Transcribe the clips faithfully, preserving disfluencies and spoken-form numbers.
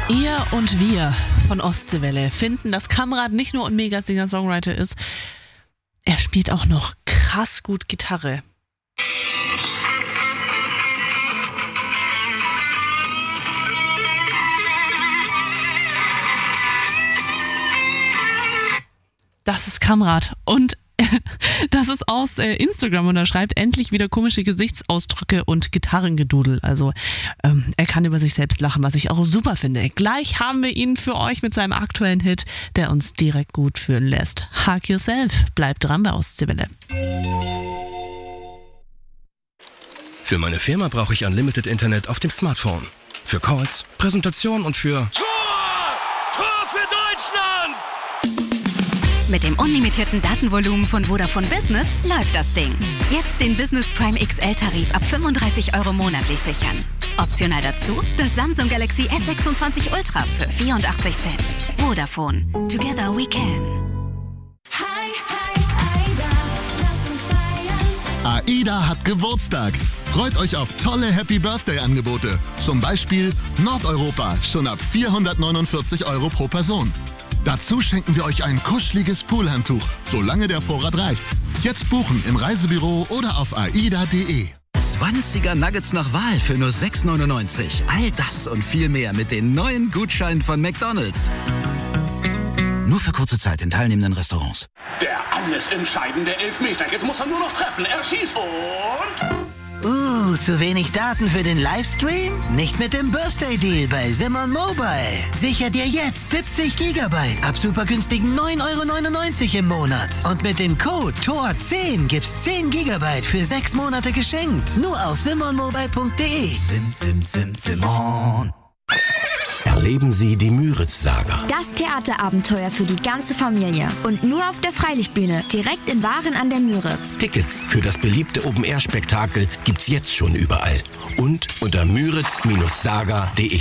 Ihr und wir von Ostseewelle finden, dass Kamrat nicht nur ein Mega-Singer-Songwriter ist, er spielt auch noch krass gut Gitarre. Das ist Kamrat und das ist aus äh, Instagram und er schreibt endlich wieder komische Gesichtsausdrücke und Gitarrengedudel. Also ähm, er kann über sich selbst lachen, was ich auch super finde. Gleich haben wir ihn für euch mit seinem aktuellen Hit, der uns direkt gut fühlen lässt. Hug Yourself. Bleibt dran bei Ostseewelle. Für meine Firma brauche ich Unlimited Internet auf dem Smartphone. Für Calls, Präsentationen und für... Tor! Tor für Deutschland! Mit dem unlimitierten Datenvolumen von Vodafone Business läuft das Ding. Jetzt den Business Prime X L-Tarif ab fünfunddreißig Euro monatlich sichern. Optional dazu das Samsung Galaxy S sechsundzwanzig Ultra für vierundachtzig Cent. Vodafone. Together we can. Hi, hi, Aida, lass uns feiern. AIDA hat Geburtstag. Freut euch auf tolle Happy Birthday-Angebote. Zum Beispiel Nordeuropa, schon ab vierhundertneunundvierzig Euro pro Person. Dazu schenken wir euch ein kuscheliges Poolhandtuch, solange der Vorrat reicht. Jetzt buchen im Reisebüro oder auf aida punkt de. zwanziger Nuggets nach Wahl für nur sechs neunundneunzig. All das und viel mehr mit den neuen Gutscheinen von McDonald's. Nur für kurze Zeit in teilnehmenden Restaurants. Der alles entscheidende Elfmeter. Jetzt muss er nur noch treffen. Er schießt und... Uh, zu wenig Daten für den Livestream? Nicht mit dem Birthday Deal bei Simon Mobile. Sicher dir jetzt siebzig Gigabyte ab super günstigen neun Euro neunundneunzig im Monat. Und mit dem Code T O R zehn gibt's zehn Gigabyte für sechs Monate geschenkt. Nur auf simon mobile punkt de. Sim, sim, sim, Simon. Erleben Sie die Müritz-Saga. Das Theaterabenteuer für die ganze Familie. Und nur auf der Freilichtbühne, direkt in Waren an der Müritz. Tickets für das beliebte Open-Air-Spektakel gibt's jetzt schon überall. Und unter müritz saga punkt de.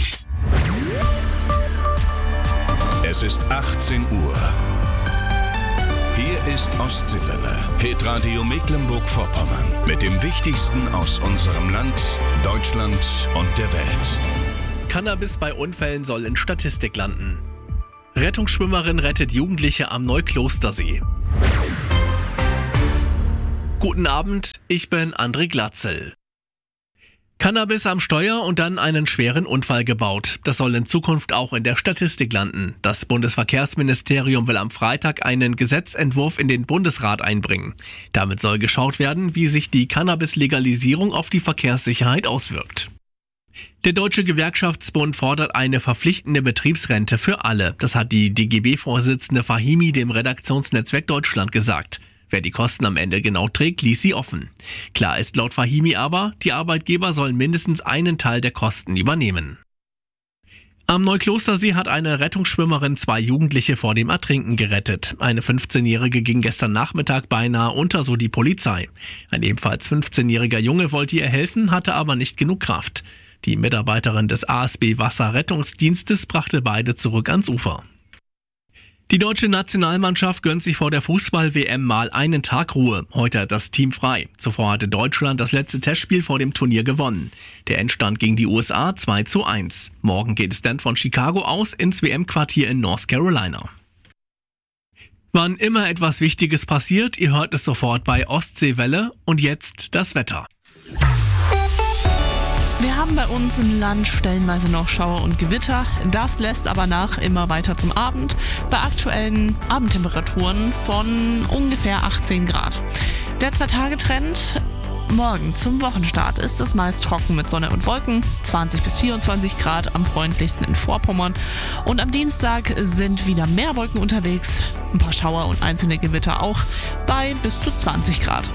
Es ist achtzehn Uhr. Hier ist Ostseewelle, Hitradio Mecklenburg-Vorpommern. Mit dem Wichtigsten aus unserem Land, Deutschland und der Welt. Cannabis bei Unfällen soll in Statistik landen. Rettungsschwimmerin rettet Jugendliche am Neuklostersee. Guten Abend, ich bin André Glatzel. Cannabis am Steuer und dann einen schweren Unfall gebaut. Das soll in Zukunft auch in der Statistik landen. Das Bundesverkehrsministerium will am Freitag einen Gesetzentwurf in den Bundesrat einbringen. Damit soll geschaut werden, wie sich die Cannabis-Legalisierung auf die Verkehrssicherheit auswirkt. Der Deutsche Gewerkschaftsbund fordert eine verpflichtende Betriebsrente für alle. Das hat die D G B-Vorsitzende Fahimi dem Redaktionsnetzwerk Deutschland gesagt. Wer die Kosten am Ende genau trägt, ließ sie offen. Klar ist laut Fahimi aber, die Arbeitgeber sollen mindestens einen Teil der Kosten übernehmen. Am Neuklostersee hat eine Rettungsschwimmerin zwei Jugendliche vor dem Ertrinken gerettet. Eine fünfzehnjährige ging gestern Nachmittag beinahe unter, so die Polizei. Ein ebenfalls fünfzehnjähriger Junge wollte ihr helfen, hatte aber nicht genug Kraft. Die Mitarbeiterin des A S B Wasserrettungsdienstes brachte beide zurück ans Ufer. Die deutsche Nationalmannschaft gönnt sich vor der Fußball-W M mal einen Tag Ruhe. Heute hat das Team frei. Zuvor hatte Deutschland das letzte Testspiel vor dem Turnier gewonnen. Der Endstand gegen die U S A zwei zu eins. Morgen geht es dann von Chicago aus ins W M-Quartier in North Carolina. Wann immer etwas Wichtiges passiert, ihr hört es sofort bei Ostseewelle. Und jetzt das Wetter. Wir haben bei uns im Land stellenweise noch Schauer und Gewitter. Das lässt aber nach immer weiter zum Abend bei aktuellen Abendtemperaturen von ungefähr achtzehn Grad. Der Zwei-Tage-Trend: morgen zum Wochenstart ist es meist trocken mit Sonne und Wolken, zwanzig bis vierundzwanzig Grad, am freundlichsten in Vorpommern. Und am Dienstag sind wieder mehr Wolken unterwegs, ein paar Schauer und einzelne Gewitter auch, bei bis zu zwanzig Grad.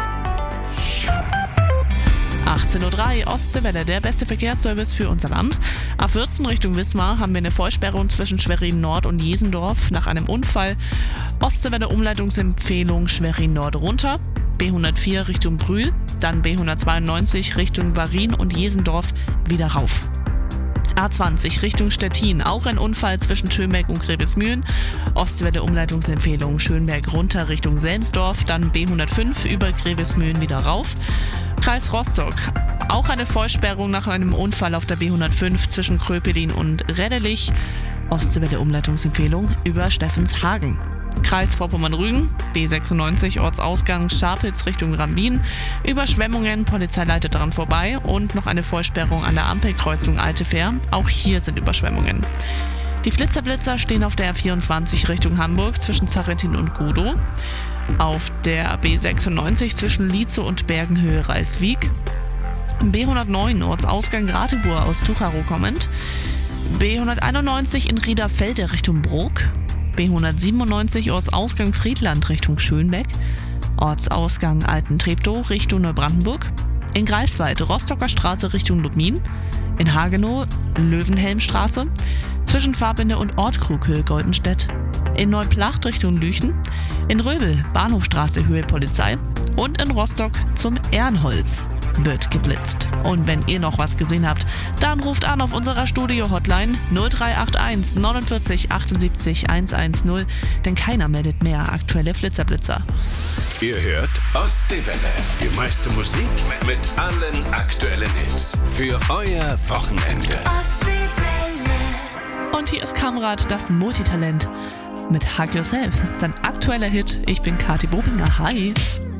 achtzehn Uhr drei, Ostseewelle, der beste Verkehrsservice für unser Land. A vierzehn Richtung Wismar haben wir eine Vollsperrung zwischen Schwerin Nord und Jesendorf nach einem Unfall. Ostseewelle Umleitungsempfehlung Schwerin Nord runter. B hundertvier Richtung Brühl, dann B hundertzweiundneunzig Richtung Varin und Jesendorf wieder rauf. A zwanzig Richtung Stettin, auch ein Unfall zwischen Schönberg und Grevesmühlen. Ostseewelle Umleitungsempfehlung Schönberg runter Richtung Selmsdorf, dann B hundertfünf über Grevesmühlen wieder rauf. Kreis Rostock, Auch eine Vollsperrung nach einem Unfall auf der B hundertfünf zwischen Kröpelin und Reddelich. Ostseewelle-Umleitungsempfehlung über Steffenshagen. Kreis Vorpommern-Rügen, B sechsundneunzig, Ortsausgang Scharpitz Richtung Rambin. Überschwemmungen, Polizei leitet daran vorbei und noch eine Vollsperrung an der Ampelkreuzung Alte Fähr. Auch hier sind Überschwemmungen. Die Flitzer-Blitzer stehen auf der R vierundzwanzig Richtung Hamburg zwischen Zarrentin und Gudow. Auf der B sechsundneunzig zwischen Lietzow und Bergenhöhe-Reiswijk. B hundertneun, Ortsausgang Ratibor aus Tucharow kommend. B hunderteinundneunzig in Riederfelde Richtung Brok. B hundertsiebenundneunzig Ortsausgang Friedland Richtung Schönbeck. Ortsausgang Alten-Treptow Richtung Neubrandenburg. In Greifswald Rostocker Straße Richtung Lubmin. In Hagenow Löwenhelmstraße. Zwischen Fahrbinde und Ortkrug Goldenstedt. In Neuplacht Richtung Lüchen. In Röbel Bahnhofstraße Höhe Polizei. Und in Rostock zum Ehrenholz wird geblitzt. Und wenn ihr noch was gesehen habt, dann ruft an auf unserer Studio-Hotline null drei acht eins neunundvierzig achtundsiebzig hundertzehn, denn keiner meldet mehr aktuelle Flitzerblitzer. Ihr hört Ostseewelle. Die meiste Musik mit allen aktuellen Hits. Für euer Wochenende. Ostseewelle. Und hier ist Kamrat, das Multitalent. Mit Hug Yourself, sein aktueller Hit. Ich bin Kathi Bobinger. Hi.